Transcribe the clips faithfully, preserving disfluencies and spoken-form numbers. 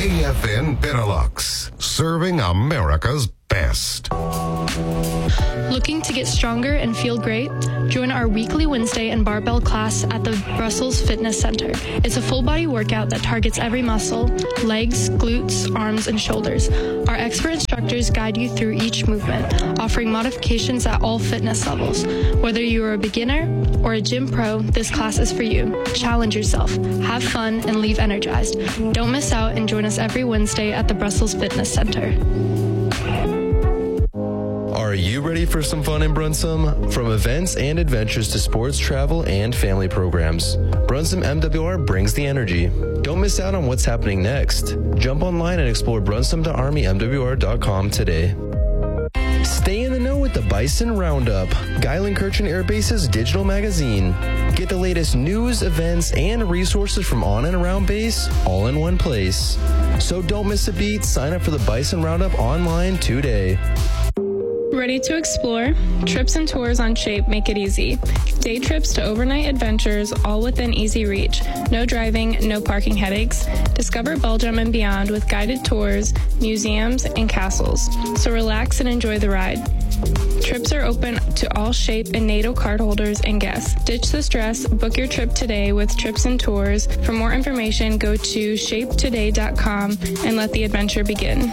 A F N Benelux, serving America's best. Looking to get stronger and feel great? Join our weekly Wednesday and barbell class at the Brussels Fitness Center. It's a full-body workout that targets every muscle, legs, glutes, arms, and shoulders. Our expert instructors guide you through each movement, offering modifications at all fitness levels. Whether you are a beginner or a gym pro, this class is for you. Challenge yourself, have fun, and leave energized. Don't miss out and join us every Wednesday at the Brussels Fitness Center. Are you ready for some fun in Brunsum? From events and adventures to sports, travel, and family programs, Brunsum M W R brings the energy. Don't miss out on what's happening next. Jump online and explore brunsum dot army m w r dot com today. Stay in the know with the Bison Roundup, Geilenkirchen Air Base's digital magazine. Get the latest news, events, and resources from on and around base all in one place. So don't miss a beat. Sign up for the Bison Roundup online today. Ready to explore? Trips and tours on Shape make it easy. Day trips to overnight adventures, all within easy reach. No driving, no parking headaches. Discover Belgium and beyond with guided tours, museums, and castles. So relax and enjoy the ride. Trips are open to all Shape and NATO cardholders and guests. Ditch the stress. Book your trip today with Trips and Tours. For more information, go to shape today dot com and let the adventure begin.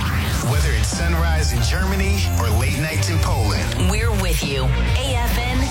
Sunrise in Germany or late nights in Poland, we're with you. A F N